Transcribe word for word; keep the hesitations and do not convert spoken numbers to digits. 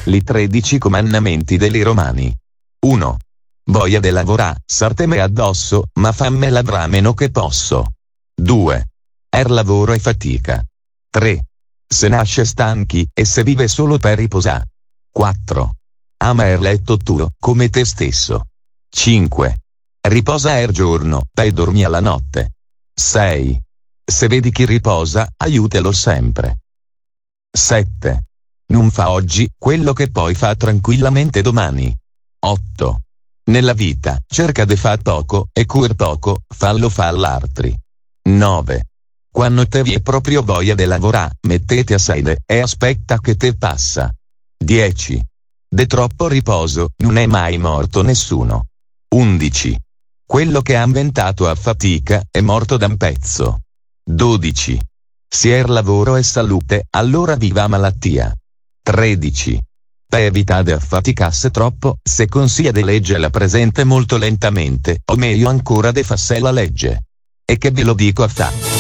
Li tredici comandamenti dei Romani. uno. Voglia de lavorà, sarteme addosso, ma famme ladrà meno che posso. due. Er lavoro e fatica. tre. Se nasce stanchi, e se vive solo per riposà. quattro. Ama er letto tuo, come te stesso. cinque. Riposa er giorno, e dormi alla notte. sei. Se vedi chi riposa, aiutalo sempre. sette. Non fa oggi quello che poi fa tranquillamente domani. otto. Nella vita, cerca de fa poco, e cur poco, fallo fa all'altri. nove. Quando te vi è proprio voglia de lavorà, mettete a sede, e aspetta che te passa. dieci. De troppo riposo, non è mai morto nessuno. undici. Quello che ha inventato a fatica, è morto da un pezzo. dodici. Se er lavoro e salute, allora viva malattia. tredici. Per evitare de affaticasse troppo, se consiglia de legge la presente molto lentamente, o meglio ancora de fasse la legge. E che ve lo dico a fa.